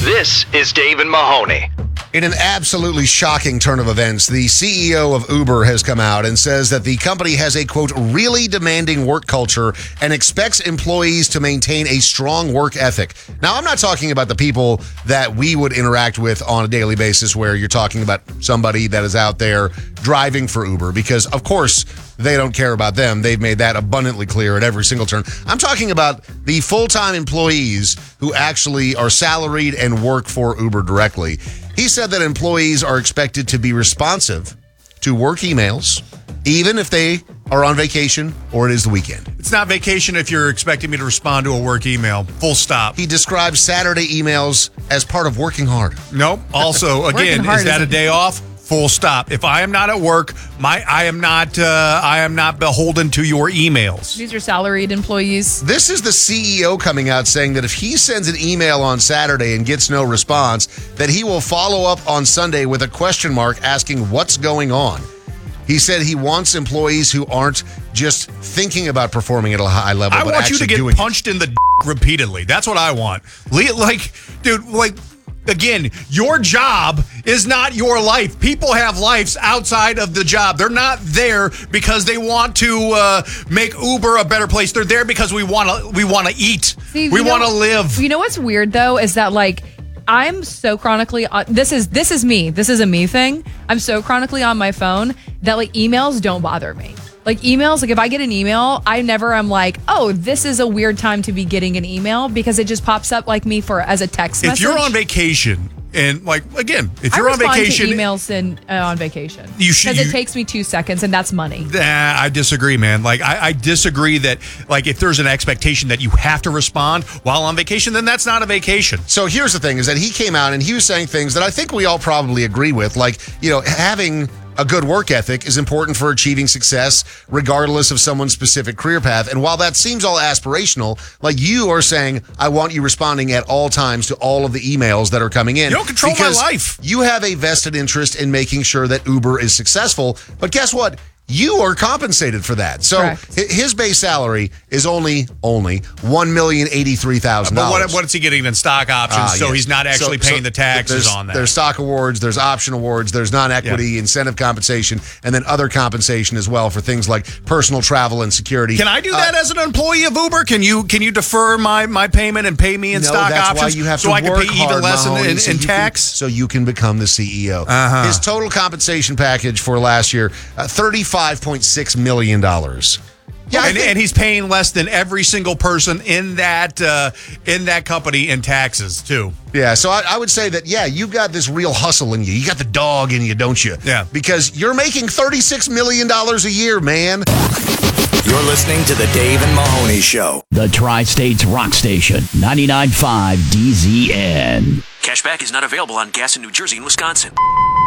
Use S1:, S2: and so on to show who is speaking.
S1: This is Dave and Mahoney.
S2: In an absolutely shocking turn of events, the CEO of Uber has come out and says that the company has a, quote, really demanding work culture and expects employees to maintain a strong work ethic. Now, I'm not talking about the people that we would interact with on a daily basis where you're talking about somebody that is out there driving for Uber, because, of course, they don't care about them. They've made that abundantly clear at every single turn. I'm talking about the full-time employees who actually are salaried and work for Uber directly. He said that employees are expected to be responsive to work emails, even if they are on vacation or it is the weekend.
S3: It's not vacation if you're expecting me to respond to a work email. Full stop.
S2: He describes Saturday emails as part of working hard.
S3: Nope. Also, again, is that a day off? Full stop. If I am not at work, I am not beholden to your emails.
S4: These are salaried employees.
S2: This is the CEO coming out saying that if he sends an email on Saturday and gets no response, that he will follow up on Sunday with a question mark asking what's going on. He said he wants employees who aren't just thinking about performing at a high level, but
S3: want you to get punched in the repeatedly. That's what I want. Again, your job is not your life. People have lives outside of the job. They're not there because they want to make Uber a better place. They're there because we want to eat.
S4: See,
S3: we want to live.
S4: You know what's weird though is that I'm so chronically this is me. This is a me thing. I'm so chronically on my phone that emails don't bother me. Emails, if I get an email, I'm like, oh, this is a weird time to be getting an email because it just pops up as a text message.
S3: If you're on vacation and if you're on vacation,
S4: to emails on vacation
S3: because
S4: it takes me 2 seconds and that's money.
S3: I disagree, man. I disagree that if there's an expectation that you have to respond while on vacation, then that's not a vacation.
S2: So here's the thing: is that he came out and he was saying things that I think we all probably agree with, having a good work ethic is important for achieving success regardless of someone's specific career path. And while that seems all aspirational, you are saying, I want you responding at all times to all of the emails that are coming in.
S3: You don't control my life.
S2: You have a vested interest in making sure that Uber is successful. But guess what? You are compensated for that. So his base salary is only $1,083,000.
S3: But what is he getting in stock options? So he's not actually paying the taxes on that.
S2: There's stock awards, there's option awards, there's non-equity incentive compensation, and then other compensation as well for things like personal travel and security.
S3: Can I do that as an employee of Uber? Can you defer my payment and pay me in stock options?
S2: Why you have
S3: so
S2: to
S3: I can
S2: work
S3: pay
S2: hard,
S3: even less
S2: Mahoney,
S3: in tax?
S2: So you can become the CEO. His total compensation package for last year, $35.6 million.
S3: Yeah, and he's paying less than every single person in that company in taxes too.
S2: Yeah, so I would say that you've got this real hustle in you. You got the dog in you, don't you?
S3: Yeah,
S2: because you're making $36 million a year, man.
S1: You're listening to the Dave and Mahoney Show.
S5: The Tri-States Rock Station, 99.5 DZN.
S6: Cashback is not available on gas in New Jersey and Wisconsin.